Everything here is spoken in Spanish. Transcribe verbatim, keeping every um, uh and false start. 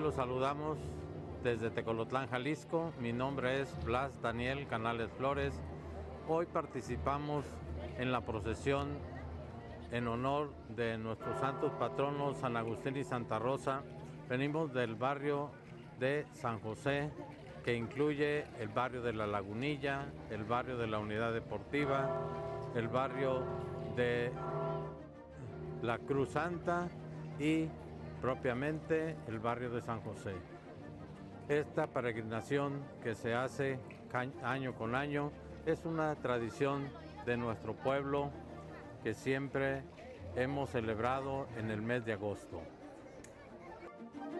los saludamos desde Tecolotlán, Jalisco. Mi nombre es Blas Daniel Canales Flores. Hoy participamos en la procesión en honor de nuestros santos patronos San Agustín y Santa Rosa. Venimos del barrio de San José, que incluye el barrio de La Lagunilla, el barrio de la Unidad Deportiva, el barrio de la Cruz Santa y propiamente el barrio de San José. Esta peregrinación que se hace año con año es una tradición de nuestro pueblo que siempre hemos celebrado en el mes de agosto.